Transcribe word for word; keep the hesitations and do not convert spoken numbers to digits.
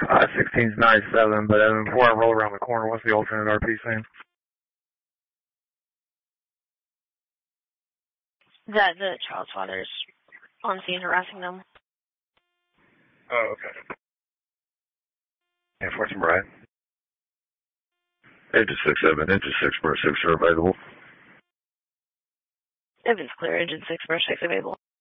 Uh, sixteen's ninety-seven, but Evan, before I roll around the corner, what's the alternate R P saying? That the child's father's on scene harassing them. Oh, okay. And Fortune Bride. Engine six seven, engine six bar six are available. Evans clear, engine six bar six available.